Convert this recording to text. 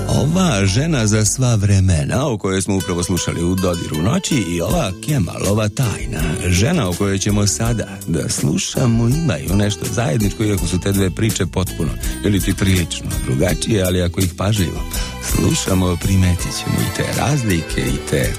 Ova žena za sva vremena o kojoj smo upravo slušali u Dodiru noći i ova Kemalova tajna, žena o kojoj ćemo sada da slušamo, imaju nešto zajedničko, iako su te dve priče potpuno ili ti prilično drugačije, ali ako ih pažljivo slušamo, primetit ćemo i te razlike i te